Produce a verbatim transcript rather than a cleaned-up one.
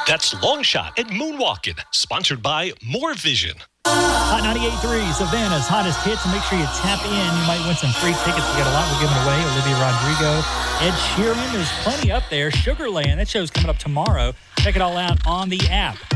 That's Long Shot and Moonwalkin', sponsored by More Vision. Hot ninety-eight point three, Savannah's hottest hits, and make sure you tap in. You might win some free tickets. We got a lot we're giving away. Olivia Rodrigo, Ed Sheeran, there's plenty up there. Sugarland, that show's coming up tomorrow. Check it all out on the app.